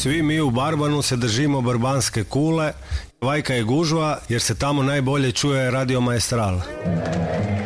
Svi mi u Barbanu se držimo barbanske kule. Vajka je gužva jer se tamo najbolje čuje Radio Maestral.